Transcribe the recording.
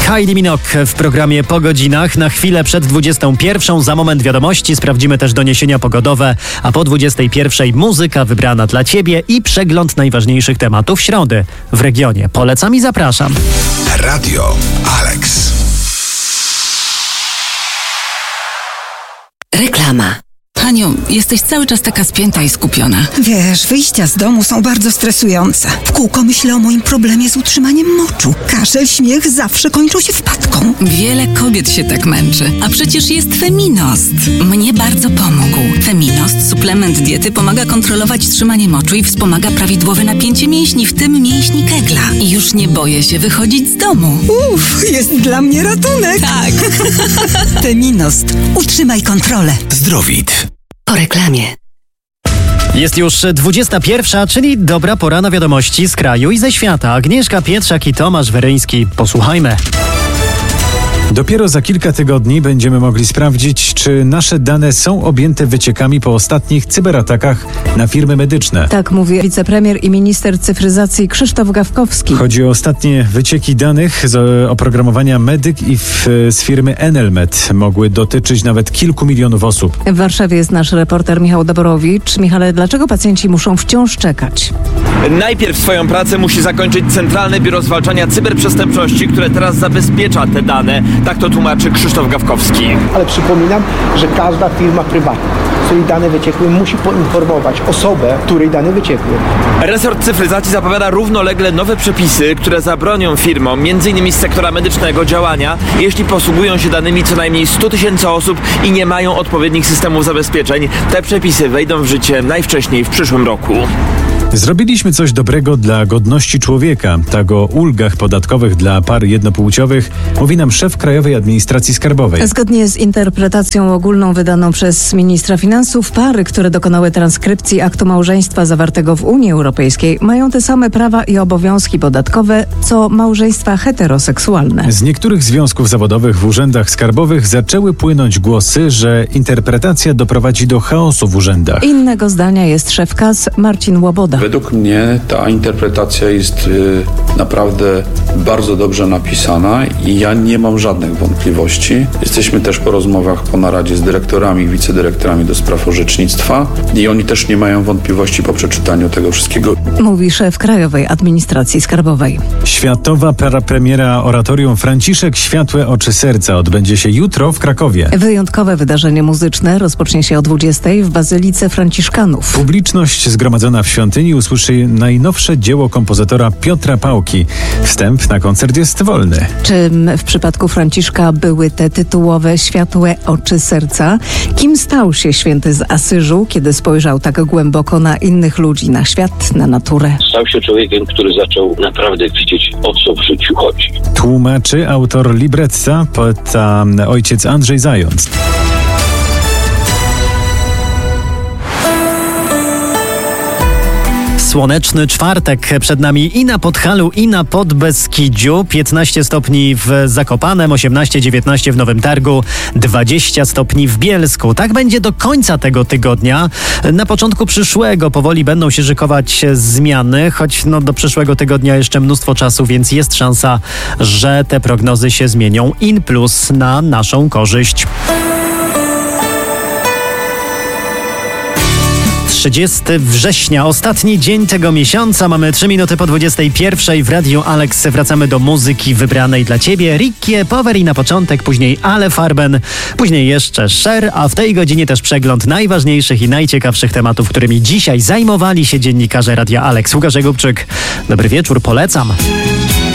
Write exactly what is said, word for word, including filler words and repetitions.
Kylie Minogue w programie Po godzinach. Na chwilę przed dwudziestą pierwszą, za moment wiadomości, sprawdzimy też doniesienia pogodowe, a po dwudziestej pierwszej muzyka wybrana dla Ciebie i przegląd najważniejszych tematów środy w regionie. Polecam i zapraszam. Radio Alex. Reklama. Haniu, jesteś cały czas taka spięta i skupiona. Wiesz, wyjścia z domu są bardzo stresujące. W kółko myślę o moim problemie z utrzymaniem moczu. Kaszel, śmiech zawsze kończą się wpadką. Wiele kobiet się tak męczy. A przecież jest Feminost. Mnie bardzo pomógł. Feminost, suplement diety, pomaga kontrolować trzymanie moczu i wspomaga prawidłowe napięcie mięśni, w tym mięśni kegla. I już nie boję się wychodzić z domu. Uff, jest dla mnie ratunek. Tak. Feminost. Utrzymaj kontrolę. Zdrowit. Po reklamie. Jest już dwudziesta pierwsza, czyli dobra pora na wiadomości z kraju i ze świata. Agnieszka Pietrzak i Tomasz Weryński. Posłuchajmy. Dopiero za kilka tygodni będziemy mogli sprawdzić, czy nasze dane są objęte wyciekami po ostatnich cyberatakach na firmy medyczne. Tak mówi wicepremier i minister cyfryzacji Krzysztof Gawkowski. Chodzi o ostatnie wycieki danych z oprogramowania Medyk i w, z firmy Enelmed. Mogły dotyczyć nawet kilku milionów osób. W Warszawie jest nasz reporter Michał Daborowicz. Michale, dlaczego pacjenci muszą wciąż czekać? Najpierw swoją pracę musi zakończyć Centralne Biuro Zwalczania Cyberprzestępczości, które teraz zabezpiecza te dane. Tak to tłumaczy Krzysztof Gawkowski. Ale przypominam, że każda firma prywatna, z której dane wyciekły, musi poinformować osobę, której dane wyciekły. Resort cyfryzacji zapowiada równolegle nowe przepisy, które zabronią firmom, między innymi z sektora medycznego, działania, jeśli posługują się danymi co najmniej sto tysięcy osób i nie mają odpowiednich systemów zabezpieczeń. Te przepisy wejdą w życie najwcześniej w przyszłym roku. Zrobiliśmy coś dobrego dla godności człowieka. Tak o ulgach podatkowych dla par jednopłciowych mówi nam szef Krajowej Administracji Skarbowej. Zgodnie z interpretacją ogólną wydaną przez ministra finansów, pary, które dokonały transkrypcji aktu małżeństwa zawartego w Unii Europejskiej, mają te same prawa i obowiązki podatkowe, co małżeństwa heteroseksualne. Z niektórych związków zawodowych w urzędach skarbowych zaczęły płynąć głosy, że interpretacja doprowadzi do chaosu w urzędach. Innego zdania jest szef K A S Marcin Łoboda. Według mnie ta interpretacja jest y, naprawdę bardzo dobrze napisana i ja nie mam żadnych wątpliwości. Jesteśmy też po rozmowach po naradzie z dyrektorami i wicedyrektorami do spraw orzecznictwa i oni też nie mają wątpliwości po przeczytaniu tego wszystkiego. Mówi szef Krajowej Administracji Skarbowej. Światowa premiera oratorium Franciszek Światłe Oczy Serca odbędzie się jutro w Krakowie. Wyjątkowe wydarzenie muzyczne rozpocznie się o dwudziestej w Bazylice Franciszkanów. Publiczność zgromadzona w świątyni usłyszy najnowsze dzieło kompozytora Piotra Pałki. Wstęp na koncert jest wolny. Czym w przypadku Franciszka były te tytułowe Światłe Oczy Serca? Kim stał się święty z Asyżu, kiedy spojrzał tak głęboko na innych ludzi, na świat, na naturę? Stał się człowiekiem, który zaczął naprawdę widzieć, o co w życiu chodzi. Tłumaczy autor libretta, poeta ojciec Andrzej Zając. Słoneczny czwartek przed nami i na Podhalu, i na Podbeskidziu. piętnaście stopni w Zakopanem, osiemnaście dziewiętnaście w Nowym Targu, dwadzieścia stopni w Bielsku. Tak będzie do końca tego tygodnia. Na początku przyszłego powoli będą się szykować zmiany, choć no do przyszłego tygodnia jeszcze mnóstwo czasu, więc jest szansa, że te prognozy się zmienią in plus na naszą korzyść. trzydziestego września, ostatni dzień tego miesiąca. Mamy trzy minuty po dwudziestej pierwszej w Radiu Alex. Wracamy do muzyki wybranej dla Ciebie. Rickie Poveri na początek, później Ale Farben, później jeszcze Cher, a w tej godzinie też przegląd najważniejszych i najciekawszych tematów, którymi dzisiaj zajmowali się dziennikarze Radia Alex. Łukasz Jakubczyk, dobry wieczór, polecam.